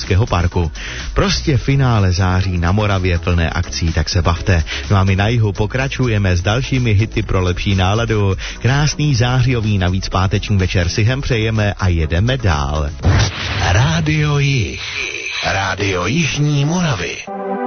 zoologického parku. Prostě finále září na Moravě plné akcí, tak se bavte. No a my na jihu pokračujeme s dalšími hity pro lepší náladu. Krásný zářijový navíc páteční večer si hem přejeme a jedeme dál. Rádio Jih. Rádio Jižní Moravy.